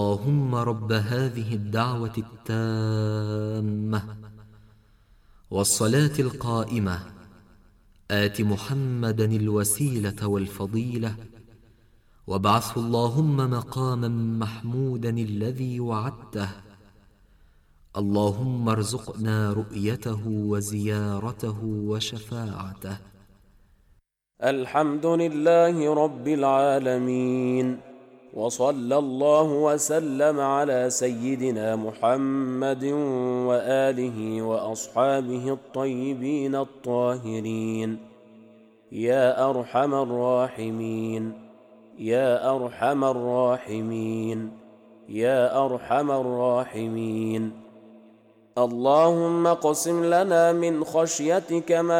اللهم رب هذه الدعوة التامة والصلاة القائمة آت محمدا الوسيلة والفضيلة وابعثه اللهم مقاما محمودا الذي وعدته. اللهم ارزقنا رؤيته وزيارته وشفاعته. الحمد لله رب العالمين، وصلى الله وسلم على سيدنا محمد وآله وأصحابه الطيبين الطاهرين. يا أرحم الراحمين، يا أرحم الراحمين، يا أرحم الراحمين. اللهم اقسم لنا من خشيتك ما